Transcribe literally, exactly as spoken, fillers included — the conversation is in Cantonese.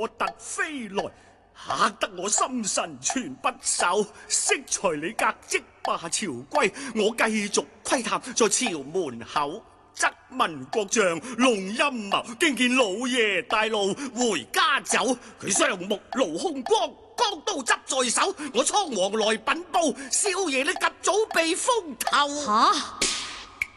突飛來，嚇得我心神全不守。適才你革職罷朝歸，我繼續窺探在朝門口，側聞國丈弄陰謀，驚見老爺帶路回家走。佢雙目露凶光，光刀執在手，我倉皇來稟報，少爺你及早被封頭。 吓！